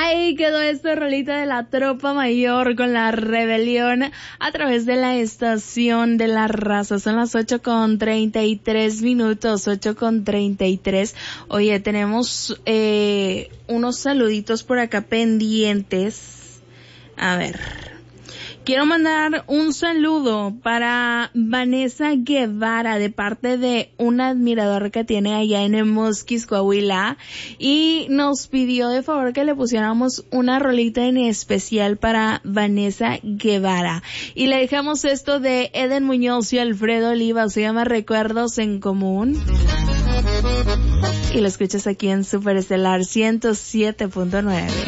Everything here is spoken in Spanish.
Ahí quedó esta rolita de la Tropa Mayor con La Rebelión a través de la estación de la raza. Son las 8:33, 8:33. Oye, tenemos unos saluditos por acá pendientes. A ver. Quiero mandar un saludo para Vanessa Guevara de parte de un admirador que tiene allá en Mosquis, Coahuila, y nos pidió de favor que le pusiéramos una rolita en especial para Vanessa Guevara. Y le dejamos esto de Eden Muñoz y Alfredo Oliva, se llama Recuerdos en Común. Y lo escuchas aquí en Superestelar 107.9.